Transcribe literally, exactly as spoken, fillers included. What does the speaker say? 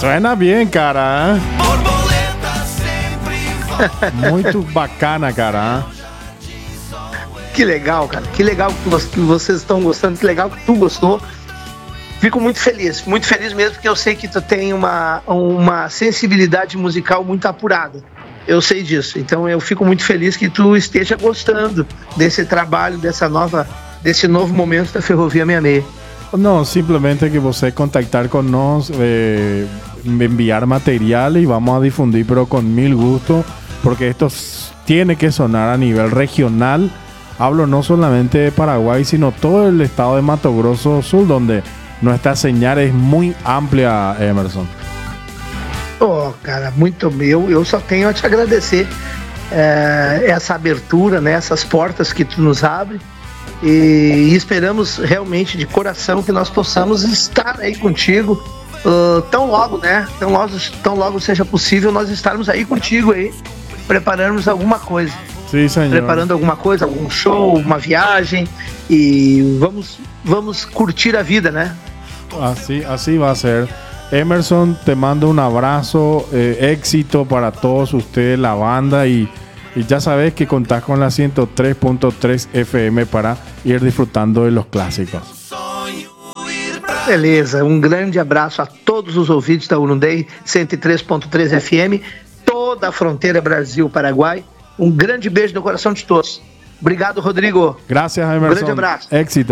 Suena bem, cara. Muito bacana, cara. Que legal, cara. Que legal que vocês estão gostando. Que legal que tu gostou. Fico muito feliz. Muito feliz mesmo, porque eu sei que tu tem uma, uma sensibilidade musical muito apurada. Eu sei disso. Então eu fico muito feliz que tu esteja gostando desse trabalho, dessa nova, desse novo momento da Ferrovia sessenta e seis. Não, simplesmente que você contactar com nós, eh, enviar material y vamos a difundir, pero con mil gusto, porque esto tiene que sonar a nivel regional. Hablo no solamente de Paraguay, sino todo el estado de Mato Grosso Sur, donde nuestra señal es muy amplia, Emerson. Oh, cara, muito bem. Eu, eu só tenho a te agradecer é, essa abertura, né, essas portas que tu nos abre. E, e esperamos realmente de coração que nós possamos estar aí contigo uh, tão logo, né? Tão logo, tão logo seja possível nós estarmos aí contigo aí, prepararmos alguma coisa. Sim, senhor. Preparando alguma coisa, algum show, uma viagem e vamos, vamos curtir a vida, né? Así, así va a ser. Emerson, te mando un abrazo, eh, éxito para todos ustedes, la banda, y, y ya sabes que contás con la ciento tres punto tres F M para ir disfrutando de los clásicos. Beleza, um grande abraço a todos os ouvintes da Urunday cento e três ponto três F M, toda a fronteira Brasil-Paraguai. Um grande beijo no coração de todos. Obrigado, Rodrigo. Gracias, Emerson. Um grande abraço. Éxito.